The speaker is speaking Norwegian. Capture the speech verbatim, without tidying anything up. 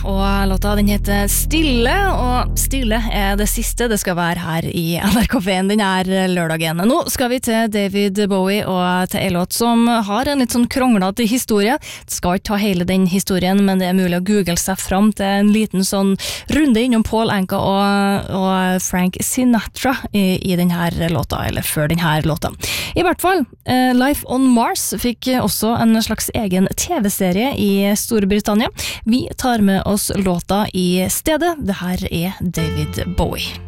og låta den heter Stille, og Stille er det siste det skal være her i N R K P en denne lørdagen. Nå skal vi til David Bowie og til en låt som har en litt sånn kronglete historie. Det skal ikke ta hele den historien, men det er mulig å google seg fram til en liten sånn runde innom Paul Anka og, og Frank Sinatra i, i denne låta, eller før denne låta. I hvert fall, eh, Life on Mars fikk også en slags egen T V-serie i Storbritannia. Vi tar med oss låta i stedet. Det her er David Bowie.